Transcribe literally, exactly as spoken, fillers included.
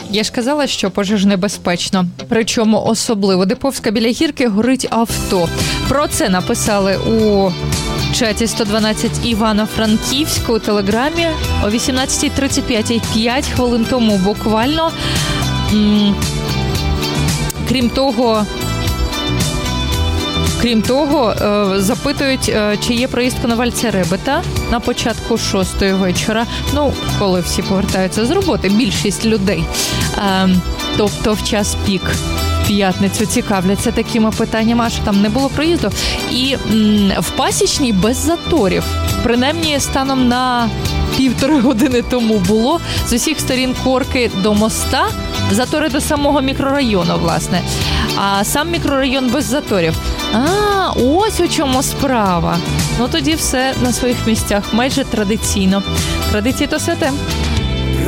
Я ж казала, що пожежнебезпечно. Причому особливо. Диповська біля гірки горить авто. Про це написали у чаті сто дванадцять Івано-Франківську у Телеграмі о вісімнадцята тридцять п'ять, п'ять хвилин тому буквально. М- крім того... Крім того, запитують, чи є проїзд Коновальця-Ребета на початку шостої вечора. Ну, коли всі повертаються з роботи, більшість людей. Тобто в час пік, в п'ятницю цікавляться такими питаннями, а що там не було проїзду. І в Пасічній без заторів. Принаймні, станом на півтори години тому було з усіх сторін Корки до моста, затори до самого мікрорайону, власне. А сам мікрорайон без заторів. А, ось у чому справа. Ну тоді все на своїх місцях, майже традиційно. Традиції то святе.